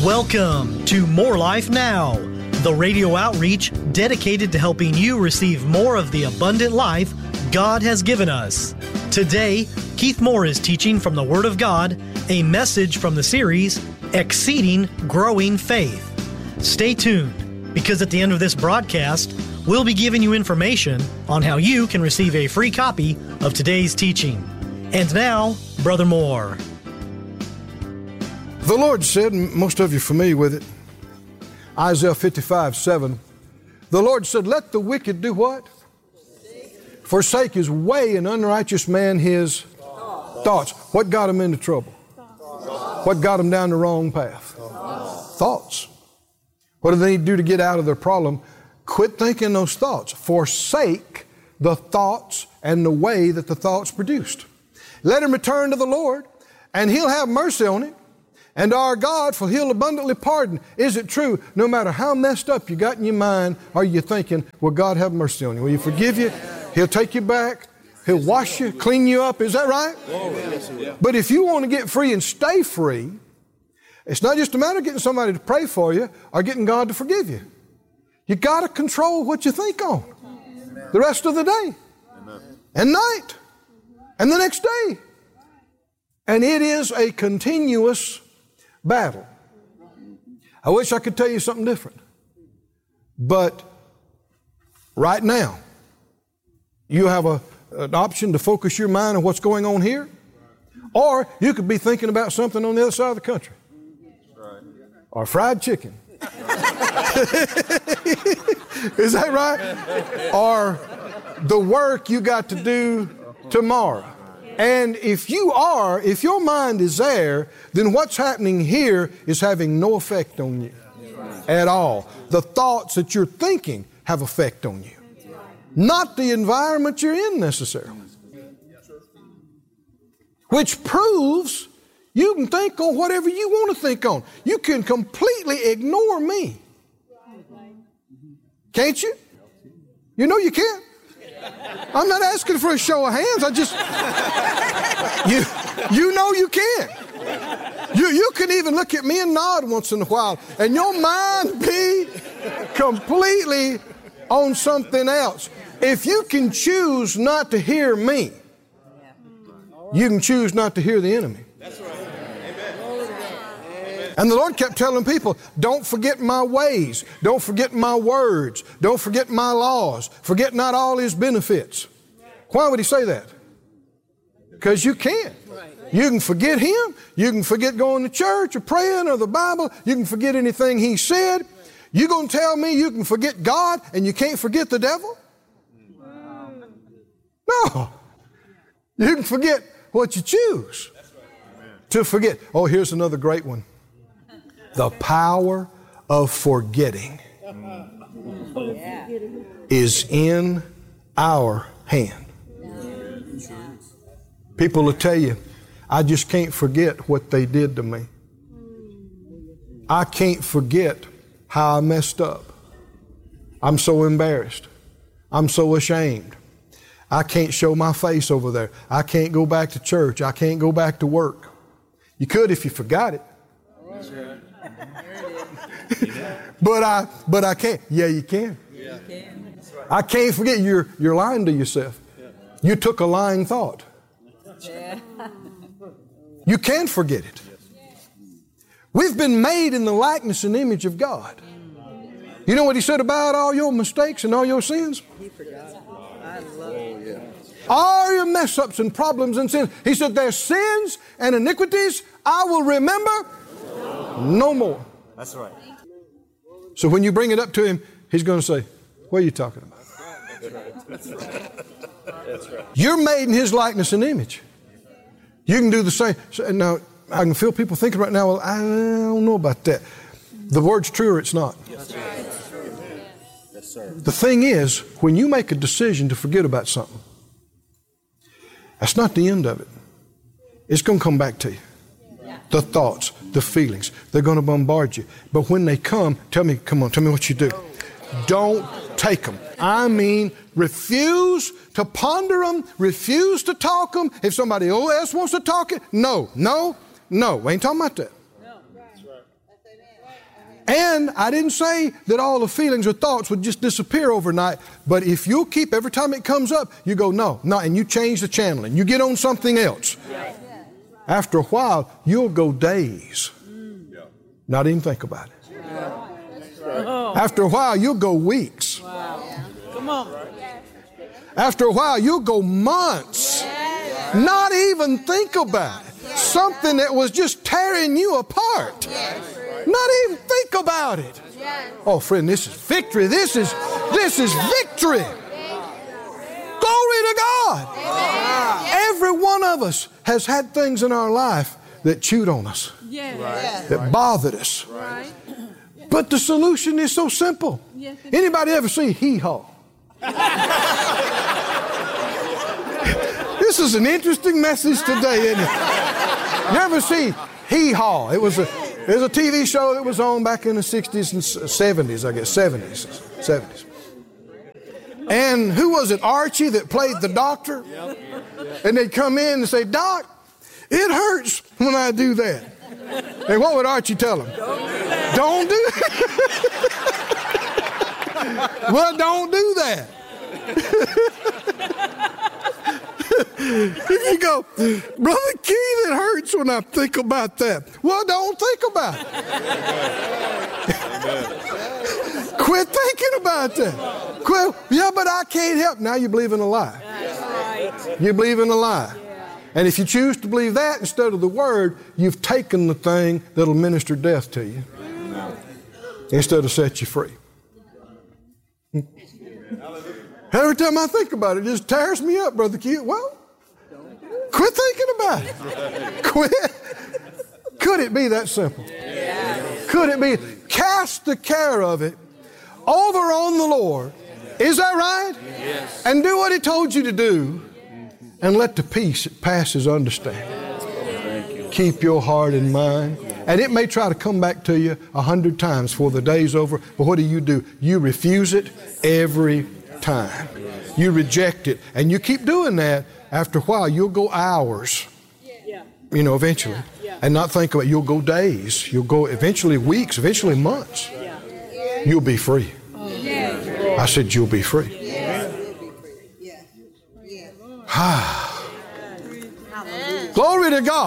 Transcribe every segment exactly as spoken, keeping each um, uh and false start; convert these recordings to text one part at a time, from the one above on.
Welcome to More Life Now, the radio outreach dedicated to helping you receive more of the abundant life God has given us. Today, Keith Moore is teaching from the Word of God, a message from the series, Exceeding Growing Faith. Stay tuned, because at the end of this broadcast, we'll be giving you information on how you can receive a free copy of today's teaching. And now, Brother Moore. The Lord said, and most of you are familiar with it, Isaiah fifty-five, seven, the Lord said, let the wicked do what? Forsake his way, and unrighteous man his thoughts. What got him into trouble? What got him down the wrong path? Thoughts. What do they need to do to get out of their problem? Quit thinking those thoughts. Forsake the thoughts and the way that the thoughts produced. Let him return to the Lord, and He'll have mercy on him. And our God, for He'll abundantly pardon. Is it true? No matter how messed up you got in your mind, are you thinking, will God have mercy on you? Will He forgive you? He'll take you back. He'll wash you, clean you up. Is that right? But if you want to get free and stay free, it's not just a matter of getting somebody to pray for you or getting God to forgive you. You got to control what you think on the rest of the day and night and the next day. And it is a continuous battle. I wish I could tell you something different. But right now, you have a, an option to focus your mind on what's going on here, or you could be thinking about something on the other side of the country. Or fried chicken. Is that right? Or the work you got to do tomorrow. And if you are, if your mind is there, then what's happening here is having no effect on you at all. The thoughts that you're thinking have effect on you, not the environment you're in necessarily. Which proves you can think on whatever you want to think on. You can completely ignore me. Can't you? You know you can't. I'm not asking for a show of hands. I just, you, you know you can. You, you can even look at me and nod once in a while, and your mind be completely on something else. If you can choose not to hear me, you can choose not to hear the enemy. That's right. And the Lord kept telling people, don't forget my ways. Don't forget my words. Don't forget my laws. Forget not all His benefits. Why would He say that? Because you can. You can forget Him. You can forget going to church or praying or the Bible. You can forget anything He said. You going to tell me you can forget God and you can't forget the devil? No. You can forget what you choose to forget. Oh, here's another great one. The power of forgetting is in our hand. People will tell you, I just can't forget what they did to me. I can't forget how I messed up. I'm so embarrassed. I'm so ashamed. I can't show my face over there. I can't go back to church. I can't go back to work. You could if you forgot it. But I, but I can't. Yeah, you can. Yeah. I can't forget. You're, you're lying to yourself. You took a lying thought. You can't forget it. We've been made in the likeness and image of God. You know what He said about all your mistakes and all your sins? He forgot. I love it. All your mess ups and problems and sins. He said, their sins and iniquities I will remember no more. That's right. So when you bring it up to Him, He's going to say, what are you talking about? That's right. That's right. That's right. You're made in His likeness and image. You can do the same. So, now, I can feel people thinking right now, well, I don't know about that. The word's true or it's not. Yes, sir. Yes, sir. The thing is, when you make a decision to forget about something, that's not the end of it. It's going to come back to you. The thoughts, the feelings, they're going to bombard you. But when they come, tell me, come on, tell me what you do. Don't take them. I mean, refuse to ponder them, refuse to talk them. If somebody else wants to talk it, no, no, no. We ain't talking about that. And I didn't say that all the feelings or thoughts would just disappear overnight, but if you'll keep, every time it comes up, you go, no, no, and you change the channel and you get on something else. After a while, you'll go days, not even think about it. After a while, you'll go weeks. Come on. After a while, you'll go months, not even think about it. Something that was just tearing you apart. Not even think about it. Oh, friend, this is victory. This is, this is victory. Glory to God. Every one of us has had things in our life that chewed on us, that bothered us. But the solution is so simple. Anybody ever see Hee-Haw? This is an interesting message today, isn't it? You ever see Hee-Haw? It was a, it was a T V show that was on back in the sixties and seventies, I guess, seventies, seventies. And who was it, Archie, that played the doctor? And they'd come in and say, Doc, it hurts when I do that. And what would Archie tell him? Don't do that. Well, don't do that. You go, Brother Keith, it hurts when I think about that. Well, don't think about it. Quit thinking about that. Quit. Yeah, but I can't help. Now you believe in a lie. You believe in a lie. And if you choose to believe that instead of the Word, you've taken the thing that'll minister death to you instead of set you free. Every time I think about it, it just tears me up, Brother Keith. Well, quit thinking about it. Quit. Could it be that simple? Could it be? Cast the care of it over on the Lord. Is that right? Yes. And do what He told you to do. And let the peace that passes understanding keep your heart and mind. And it may try to come back to you a hundred times before the day's over. But what do you do? You refuse it every time. You reject it. And you keep doing that. After a while, you'll go hours, you know, eventually. And not think about it. You'll go days. You'll go eventually weeks, eventually months. You'll be free. I said you'll be free. Glory to God.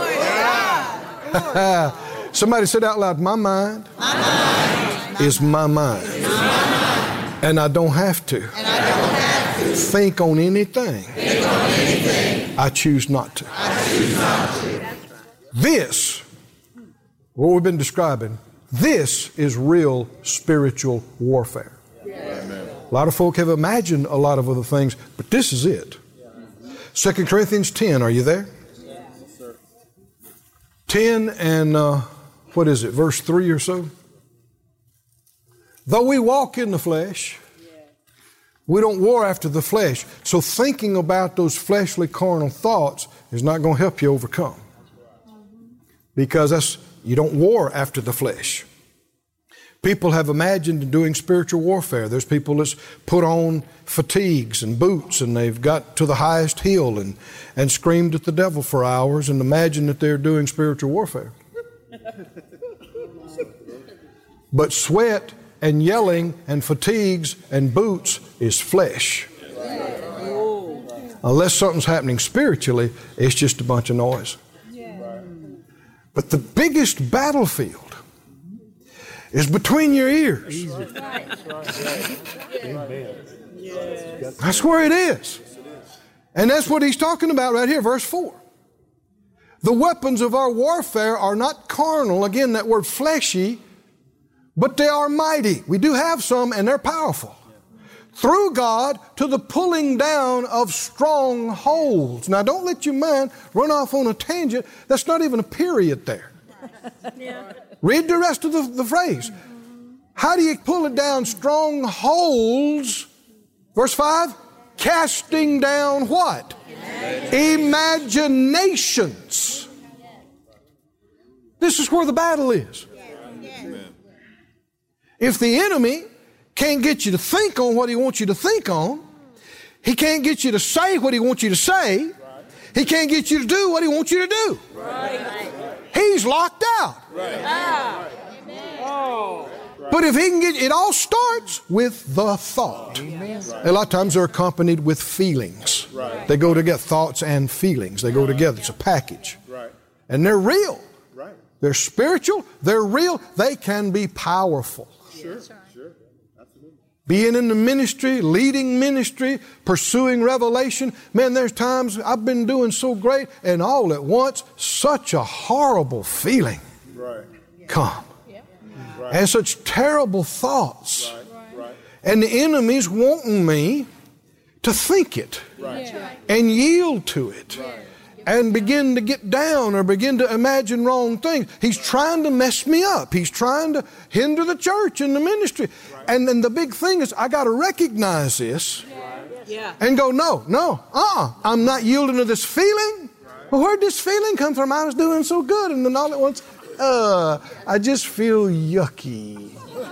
Somebody said out loud, my mind, my mind. Is my mind. Is my mind. And I don't have to, and I don't have to. Think on anything. Think on anything. I choose not to. I choose not to. This, what we've been describing, this is real spiritual warfare. Amen. A lot of folk have imagined a lot of other things, but this is it. Second Corinthians ten, are you there? Yes, sir. ten and, uh, what is it, verse three or so? Though we walk in the flesh, we don't war after the flesh. So thinking about those fleshly carnal thoughts is not going to help you overcome. Because that's, you don't war after the flesh. People have imagined doing spiritual warfare. There's people that's put on fatigues and boots and they've got to the highest hill and, and screamed at the devil for hours and imagined that they're doing spiritual warfare. But sweat and yelling and fatigues and boots is flesh. Unless something's happening spiritually, it's just a bunch of noise. But the biggest battlefield is between your ears. That's where it is. And that's what he's talking about right here, verse four. The weapons of our warfare are not carnal, again that word fleshy, but they are mighty. We do have some and they're powerful. Through God to the pulling down of strongholds. Now don't let your mind run off on a tangent. That's not even a period there. Yeah. Read the rest of the, the phrase. How do you pull it down? Strongholds. Verse five. Casting down what? Imaginations. This is where the battle is. If the enemy can't get you to think on what he wants you to think on, he can't get you to say what he wants you to say, he can't get you to do what he wants you to do. He's locked out. But if he can get, it all starts with the thought. Amen. A lot of times they're accompanied with feelings. Right. They go together, thoughts and feelings. They go together. It's a package. Right. And they're real. Right. They're spiritual. They're real. They can be powerful. Sure. Sure. Absolutely. Being in the ministry, leading ministry, pursuing revelation. Man, there's times I've been doing so great, and all at once, such a horrible feeling right. come. Right. And such terrible thoughts. Right. Right. And the enemy's wanting me to think it right. and yield to it right. and begin to get down or begin to imagine wrong things. He's trying to mess me up. He's trying to hinder the church and the ministry. Right. And then the big thing is I got to recognize this yeah. and go, no, no, uh-uh. I'm not yielding to this feeling. Right. Well, where'd this feeling come from? I was doing so good, and then all at once, Uh, I just feel yucky.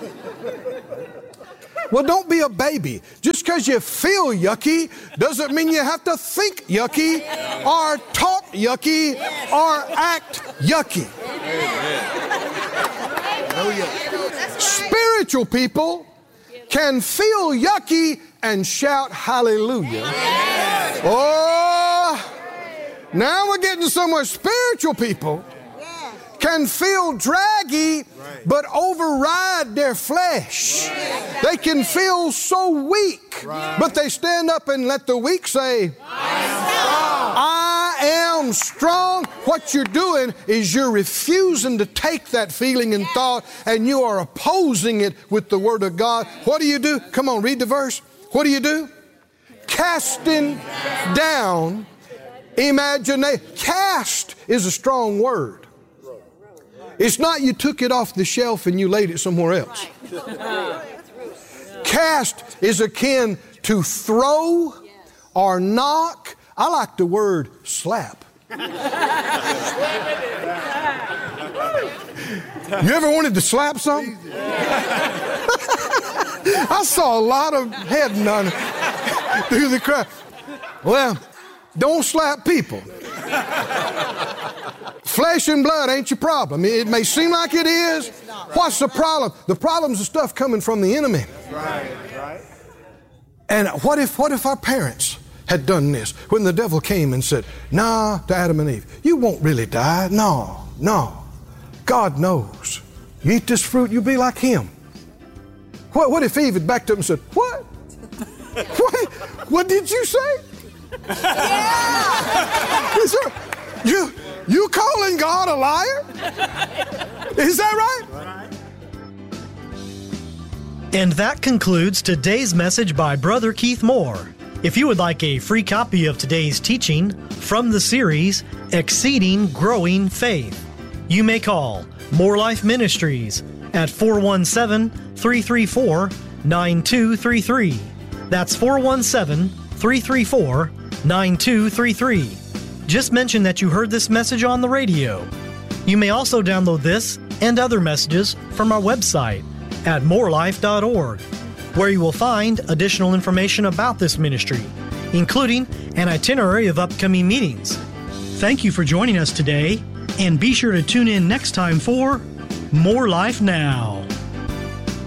Well, don't be a baby. Just because you feel yucky doesn't mean you have to think yucky or talk yucky or act yucky. Spiritual people can feel yucky and shout hallelujah. Oh, now we're getting somewhere. Spiritual people can feel draggy, right. but override their flesh. Right. They can feel so weak, right. but they stand up and let the weak say, I am strong. What you're doing is you're refusing to take that feeling and thought, and you are opposing it with the Word of God. What do you do? Come on, read the verse. What do you do? Casting down imagination. Cast is a strong word. It's not you took it off the shelf and you laid it somewhere else. Cast is akin to throw or knock. I like the word slap. You ever wanted to slap something? I saw a lot of head nodding through the crowd. Well, don't slap people. Flesh and blood ain't your problem. It may seem like it is. What's the problem? The problem's the stuff coming from the enemy. Right, right. And what if, what if our parents had done this? When the devil came and said, nah, to Adam and Eve, you won't really die. No, no. God knows. You eat this fruit, you'll be like him. What, what if Eve had backed up and said, what? What? What did you say? Yeah. Is there, you, you calling God a liar? Is that right? Right. And that concludes today's message by Brother Keith Moore. If you would like a free copy of today's teaching from the series, Exceeding Growing Faith, you may call More Life Ministries at four one seven, three three four, nine two three three. That's four one seven, three three four, nine two three three. Just mention that you heard this message on the radio. You may also download this and other messages from our website at more life dot org, where you will find additional information about this ministry, including an itinerary of upcoming meetings. Thank you for joining us today, and be sure to tune in next time for More Life Now.